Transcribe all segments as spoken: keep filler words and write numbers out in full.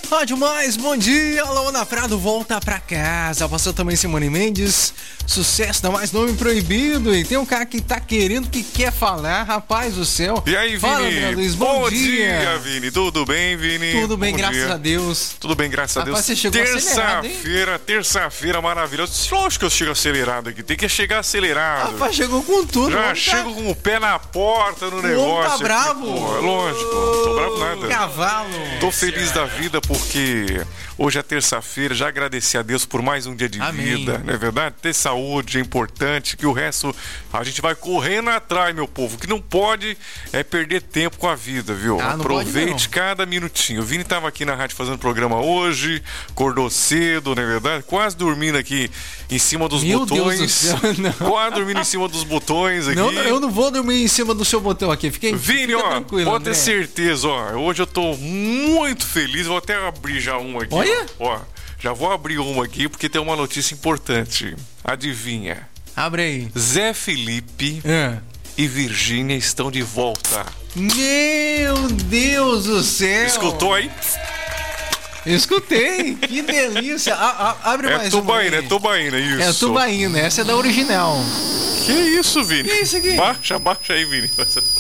Rádio Mais, bom dia, Luana Prado volta pra casa. Passou também Simone Mendes, sucesso, não mais nome proibido. E tem um cara que tá querendo, que quer falar, rapaz do céu. E aí, Vini? Fala, André Luiz, bom, bom dia. dia, Vini. Tudo bem, Vini? Tudo bem, bom graças dia. a Deus. Tudo bem, graças rapaz, a Deus. Você chegou terça-feira, terça-feira maravilhosa. Lógico que eu chego acelerado aqui, tem que chegar acelerado. Rapaz, chegou com tudo. Já chego tá... com o pé na porta no o negócio. Tá bravo? Aqui, pô. Lógico, não tô bravo nada. Cavalo. Tô feliz da vida porque hoje é terça-feira, já agradeci a Deus por mais um dia de Amém. vida, não é verdade? Ter saúde é importante, que o resto a gente vai correndo atrás, meu povo. O que não pode é perder tempo com a vida, viu? Ah, aproveite cada minutinho. O Vini tava aqui na rádio fazendo programa hoje, acordou cedo, não é verdade? Quase dormindo aqui em cima dos meu botões. Deus do céu, não. Quase dormindo em cima dos botões aqui. Não, eu não vou dormir em cima do seu botão aqui. Fiquei, Vini, fica ó, tranquilo, pode André. ter certeza, ó. Hoje eu tô muito feliz. Vou até abrir já uma aqui. Olha. Ó, ó, já vou abrir uma aqui porque tem uma notícia importante. Adivinha? Abre aí. Zé Felipe É. e Virgínia estão de volta. Meu Deus do céu. Escutou aí? Escutei. Que delícia. A, a, abre É mais tubaína, uma é aí. tubaína, isso. É tubaína, essa é da original. Que isso, Vini? Que isso aqui? Baixa, baixa aí, Vini.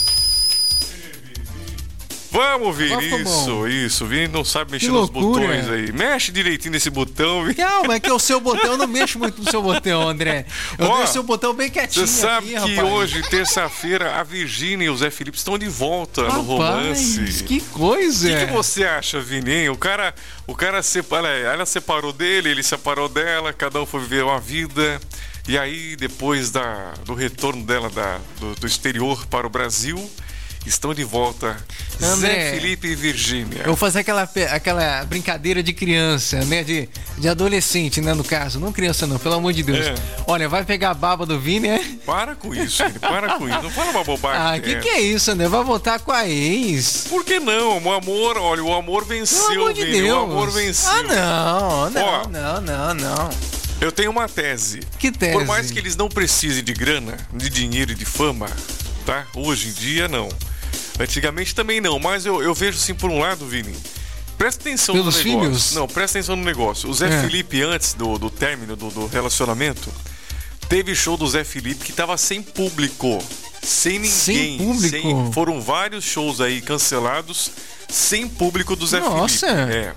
Vamos, Vini, Ó, ficou isso, bom. isso. Vini não sabe mexer Que nos loucura. botões aí. Mexe direitinho nesse botão, Vini. Calma, é que o seu botão, eu não mexo muito no seu botão, André. Eu Ó, deixo o seu botão bem quietinho. Você sabe aqui, que rapaz. hoje, terça-feira, a Virgínia e o Zé Felipe estão de volta no Rapaz, romance. que coisa. O que, que você acha, Vini, hein? O cara, o cara separa, ela separou dele, ele separou dela, cada um foi viver uma vida. E aí, depois da, do retorno dela da, do, do exterior para o Brasil, estão de volta André, Zé Felipe e Virgínia. Eu vou fazer aquela, pe- aquela brincadeira de criança, né? De, de adolescente, né? No caso. Não criança, não, pelo amor de Deus. É. Olha, vai pegar a baba do Vini, é? Para com isso, Vini, para com isso. Não fala uma bobagem. Ah, que dessa. que é isso, André? Vai voltar com a ex. Por que não? O amor, olha, o amor venceu, Pelo amor de Vini. Deus. O amor venceu. Ah, não, não, Ó. não, não, não. Eu tenho uma tese. Que tese? Por mais que eles não precisem de grana, de dinheiro e de fama, tá? Hoje em dia, não. Antigamente também não, mas eu, eu vejo assim por um lado, Vini. Presta atenção Pelos no negócio. filhos? Não, presta atenção no negócio. O Zé É. Felipe, antes do, do término do, do relacionamento, teve show do Zé Felipe que tava sem público. Sem ninguém. Sem público? sem- foram vários shows aí cancelados sem público do Zé Nossa. Felipe. É.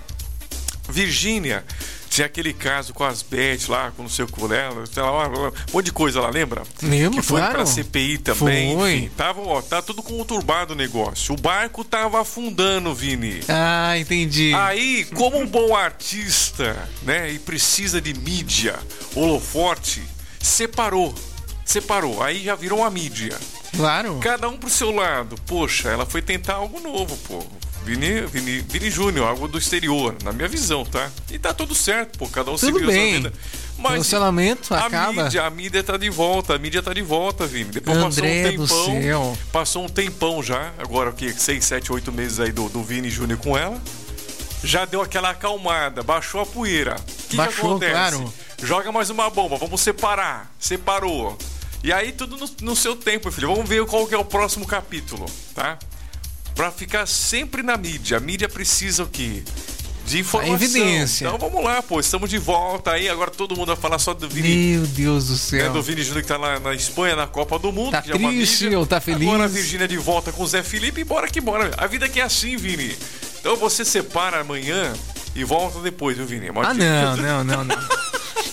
Virgínia tinha aquele caso com as Beth lá, com não sei o que dela, sei lá, um monte de coisa lá, lembra? Lembro, Que foi claro. pra C P I também. Foi. Enfim, tava, ó, tá tudo conturbado o negócio. O barco tava afundando, Vini. Ah, entendi. Aí, como um bom artista, né, e precisa de mídia, holoforte, separou. Separou. Aí já virou uma mídia. Claro. Cada um pro seu lado. Poxa, ela foi tentar algo novo, pô. Vini, Vini, Vini Júnior, algo do exterior, na minha visão, tá? E tá tudo certo, pô, cada um Tudo seguiu bem. a sua vida. Mas Cancelamento a acaba. mídia, a mídia tá de volta, a mídia tá de volta, Vini. Depois André do passou um tempão. céu. Passou um tempão já, agora o que? seis, sete, oito meses aí do, do Vini Júnior com ela. Já deu aquela acalmada, baixou a poeira. O que, Baixou, que acontece? claro. Joga mais uma bomba, vamos separar. Separou. E aí tudo no, no seu tempo, filho. Vamos ver qual que é o próximo capítulo, tá? Pra ficar sempre na mídia. A mídia precisa o quê? De informação. A evidência. Então vamos lá, pô. Estamos de volta aí. Agora todo mundo vai falar só do Vini. Meu Deus do Né, céu. do Vini Júnior que tá lá na Espanha, na Copa do Mundo. Tá que já é uma triste mídia. ou tá feliz? Agora a Virgínia de volta com o Zé Felipe e bora que bora. A vida que é assim, Vini. Então você separa amanhã e volta depois, viu, Vini? Ah, não, não, não, não.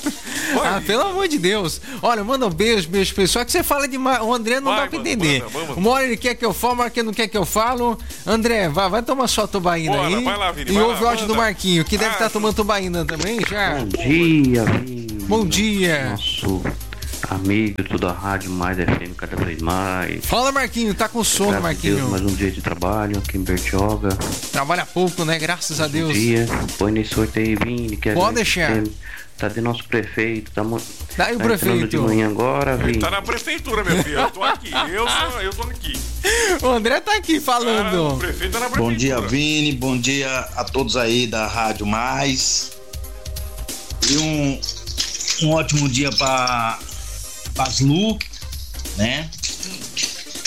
Ah, pelo amor de Deus. Olha, manda um beijo, beijo pessoal. Que você fala demais. O André não Vai, dá pra mano, entender. manda, manda. Uma hora ele quer que eu falo, uma hora que não quer que eu falo. André, vai, vai tomar sua tubaína Bora, aí. vai lá, Vini, e vai ouve o lá, áudio do manda. Marquinho, que deve Ah, estar tomando tubaína também já. Bom dia, Vini. Bom dia. Nosso amigo do da Rádio Mais F M cada vez mais. Fala, Marquinho. Tá com sono, Graças a Marquinho. Deus, mais um dia de trabalho aqui em Bertioga. Trabalha pouco, né? Graças a Bom Deus. dia. Põe nesse sorteio aí, Vini. Que a Pode gente deixar. tem- Tá de nosso prefeito. Tá, mo- Daí o tá entrando prefeito. de manhã agora, Ele Vini. tá na prefeitura, meu filho. Eu tô aqui. Eu, sou, eu tô aqui. O André tá aqui Ah, o falando. prefeito tá na prefeitura. Bom dia, Vini. Bom dia a todos aí da Rádio Mais. E um, um ótimo dia para as Lu, né?